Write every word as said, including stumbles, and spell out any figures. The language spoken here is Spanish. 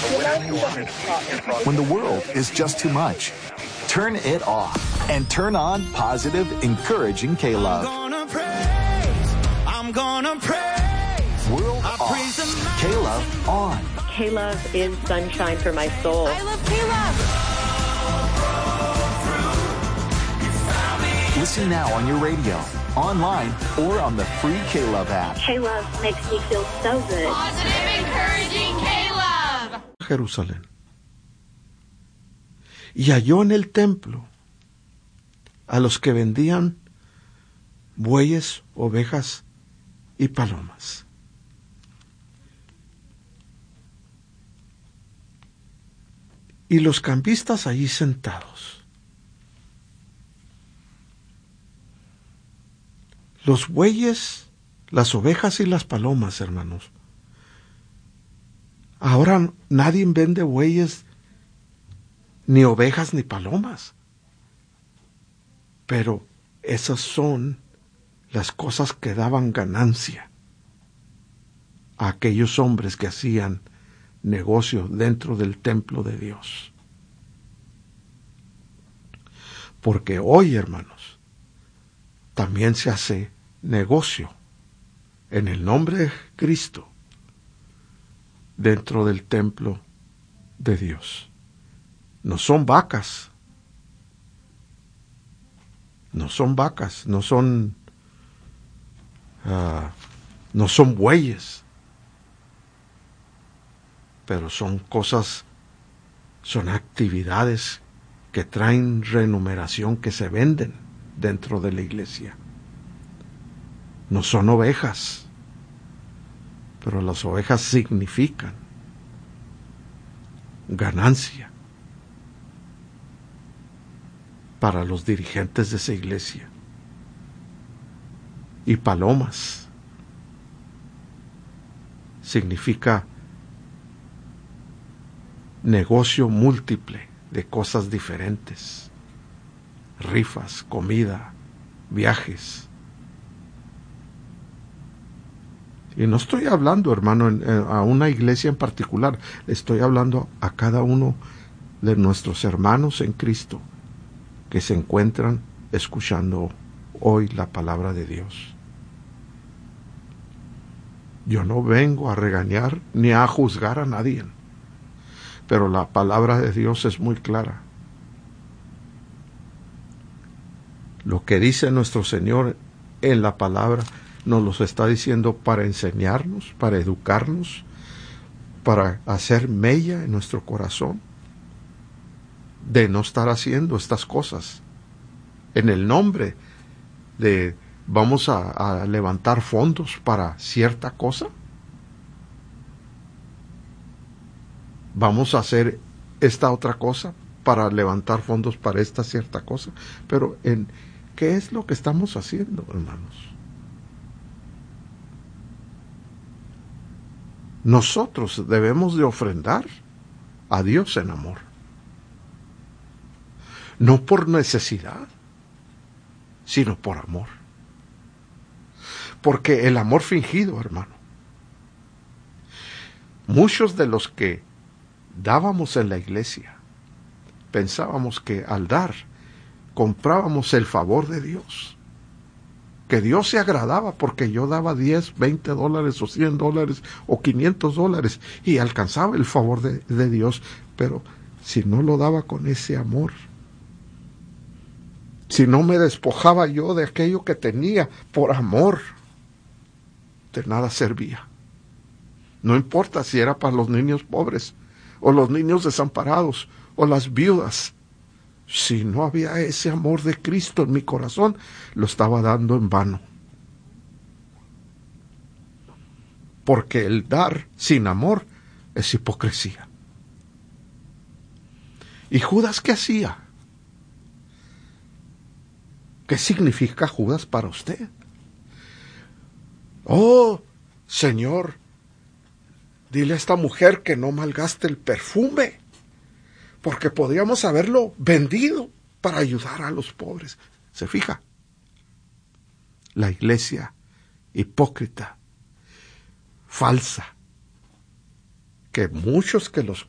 When the world is just too much, turn it off and turn on positive, encouraging K-Love. I'm gonna praise, I'm gonna praise. World off, K-Love on. K-Love is sunshine for my soul. I love K-Love. Listen now on your radio, online, or on the free K-Love app. K-Love makes me feel so good. Positive, encouraging K-Love. Jerusalén. Y halló en el templo a los que vendían bueyes, ovejas y palomas. Y los cambistas allí sentados. Los bueyes, las ovejas y las palomas, hermanos. Ahora nadie vende bueyes, ni ovejas, ni palomas. Pero esas son las cosas que daban ganancia a aquellos hombres que hacían negocio dentro del templo de Dios. Porque hoy, hermanos, también se hace negocio en el nombre de Cristo dentro del templo de Dios. No son vacas, no son vacas, no son uh, no son bueyes, pero son cosas, son actividades que traen remuneración, que se venden dentro de la iglesia. No son ovejas, pero las ovejas significan ganancia para los dirigentes de esa iglesia. Y palomas significa negocio múltiple de cosas diferentes, rifas, comida, viajes. Y no estoy hablando, hermano, en, en, a una iglesia en particular. Estoy hablando a cada uno de nuestros hermanos en Cristo que se encuentran escuchando hoy la palabra de Dios. Yo no vengo a regañar ni a juzgar a nadie, pero la palabra de Dios es muy clara. Lo que dice nuestro Señor en la palabra nos los está diciendo para enseñarnos, para educarnos, para hacer mella en nuestro corazón de no estar haciendo estas cosas en el nombre de vamos a, a levantar fondos para cierta cosa, vamos a hacer esta otra cosa para levantar fondos para esta cierta cosa, pero en ¿qué es lo que estamos haciendo, hermanos? Nosotros debemos de ofrendar a Dios en amor. No por necesidad, sino por amor. Porque el amor fingido, hermano. Muchos de los que dábamos en la iglesia, pensábamos que al dar, comprábamos el favor de Dios. Que Dios se agradaba porque yo daba diez, veinte dólares o cien dólares o quinientos dólares y alcanzaba el favor de, de Dios. Pero si no lo daba con ese amor, si no me despojaba yo de aquello que tenía por amor, de nada servía. No importa si era para los niños pobres o los niños desamparados o las viudas. Si no había ese amor de Cristo en mi corazón, lo estaba dando en vano. Porque el dar sin amor es hipocresía. ¿Y Judas qué hacía? ¿Qué significa Judas para usted? Oh, Señor, dile a esta mujer que no malgaste el perfume, porque podríamos haberlo vendido para ayudar a los pobres. ¿Se fija? La iglesia hipócrita, falsa, que muchos que los